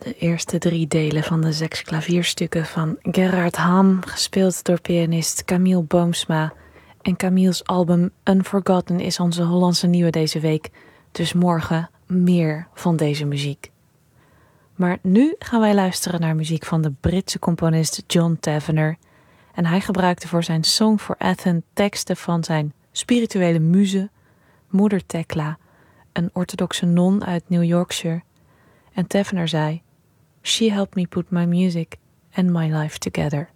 De eerste 3 delen van de 6 klavierstukken van Gerard Ham, gespeeld door pianist Camille Boomsma. En Camille's album Unforgotten is onze Hollandse nieuwe deze week, dus morgen meer van deze muziek. Maar nu gaan wij luisteren naar muziek van de Britse componist John Tavener. En hij gebruikte voor zijn Song for Athens teksten van zijn spirituele muze, moeder Tekla, een orthodoxe non uit New Yorkshire. En Tavener zei: "She helped me put my music and my life together."